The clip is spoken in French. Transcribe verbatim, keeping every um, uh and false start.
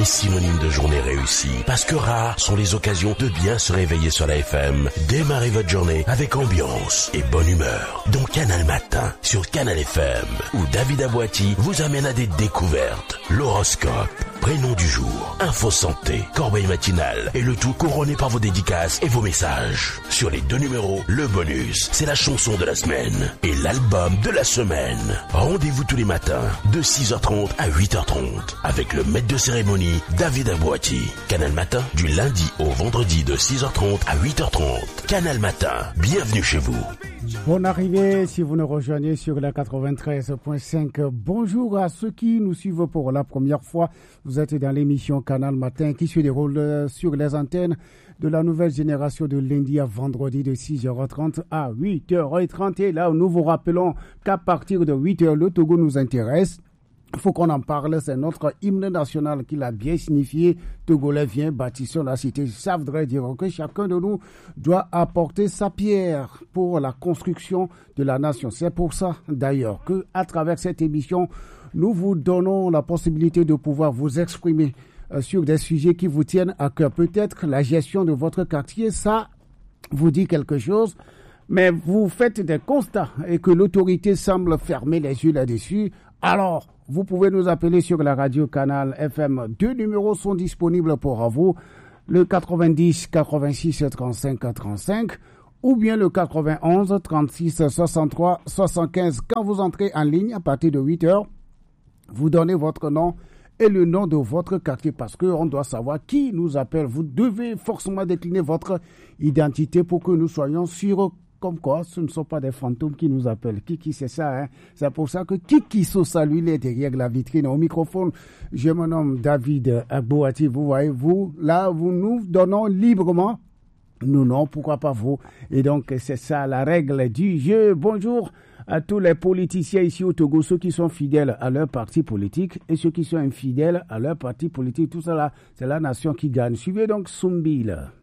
est synonyme de journée réussie. Parce que rares sont les occasions de bien se réveiller sur la F M. Démarrez votre journée avec ambiance et bonne humeur. Dans Canal Matin, sur Canal F M, où David Aboati vous amène à des découvertes, l'horoscope, prénom du jour, info santé, corbeille matinale, et le tout couronné par vos dédicaces et vos messages. Sur les deux numéros, le bonus, c'est la chanson de la semaine et l'album de la semaine. Rendez-vous tous les matins de six heures trente à huit heures trente avec le maître de cérémonie David Aboati. Canal Matin du lundi au vendredi de six heures trente à huit heures trente. Canal Matin, bienvenue chez vous. Bonne arrivée si vous nous rejoignez sur la quatre-vingt-treize point cinq. Bonjour à ceux qui nous suivent pour la première fois. Vous êtes dans l'émission Canal Matin qui se déroule sur les antennes de la nouvelle génération de lundi à vendredi de six heures trente à huit heures trente. Et là, nous vous rappelons qu'à partir de huit heures, le Togo nous intéresse. Il faut qu'on en parle, c'est notre hymne national qui l'a bien signifié. Togolais vient, bâtissons la cité. Ça voudrait dire que chacun de nous doit apporter sa pierre pour la construction de la nation. C'est pour ça d'ailleurs que, à travers cette émission, nous vous donnons la possibilité de pouvoir vous exprimer euh, sur des sujets qui vous tiennent à cœur. Peut-être la gestion de votre quartier, ça vous dit quelque chose, mais vous faites des constats et que l'autorité semble fermer les yeux là-dessus. Alors, vous pouvez nous appeler sur la radio Canal F M. Deux numéros sont disponibles pour vous. Le quatre-vingt-dix quatre-vingt-six trente-cinq trente-cinq ou bien le quatre-vingt-onze trente-six soixante-trois soixante-quinze. Quand vous entrez en ligne à partir de huit heures, vous donnez votre nom et le nom de votre quartier parce qu'on doit savoir qui nous appelle. Vous devez forcément décliner votre identité pour que nous soyons sûrs. Comme quoi, ce ne sont pas des fantômes qui nous appellent. Kiki, c'est ça, hein. C'est pour ça que Kiki Sosa, lui, il est derrière la vitrine. Au microphone, je me nomme David Aboati. Vous voyez, vous, là, vous nous donnons librement. Nous, non, pourquoi pas vous. Et donc, c'est ça, la règle du jeu. Bonjour à tous les politiciens ici au Togo, ceux qui sont fidèles à leur parti politique et ceux qui sont infidèles à leur parti politique. Tout ça là, c'est la nation qui gagne. Suivez donc Soumbil.